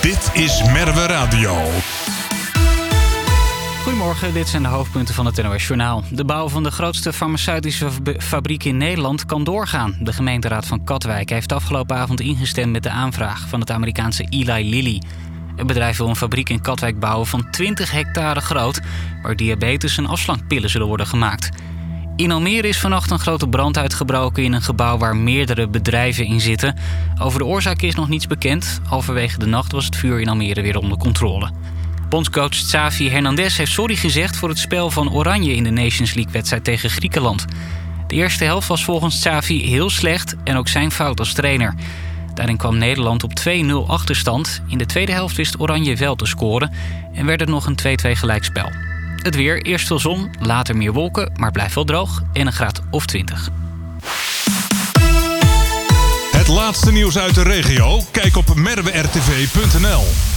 Dit is Merwe Radio. Goedemorgen, dit zijn de hoofdpunten van het NOS-journaal. De bouw van de grootste farmaceutische fabriek in Nederland kan doorgaan. De gemeenteraad van Katwijk heeft afgelopen avond ingestemd met de aanvraag van het Amerikaanse Eli Lilly. Het bedrijf wil een fabriek in Katwijk bouwen van 20 hectare groot, waar diabetes- en afslankpillen zullen worden gemaakt. In Almere is vannacht een grote brand uitgebroken in een gebouw waar meerdere bedrijven in zitten. Over de oorzaak is nog niets bekend. Halverwege de nacht was het vuur in Almere weer onder controle. Bondscoach Xavi Hernandez heeft sorry gezegd voor het spel van Oranje in de Nations League-wedstrijd tegen Griekenland. De eerste helft was volgens Xavi heel slecht en ook zijn fout als trainer. Daarin kwam Nederland op 2-0 achterstand. In de tweede helft wist Oranje wel te scoren en werd het nog een 2-2 gelijkspel. Het weer, eerst veel zon, later meer wolken, maar blijft wel droog en een graad of 20. Het laatste nieuws uit de regio? Kijk op merwertv.nl.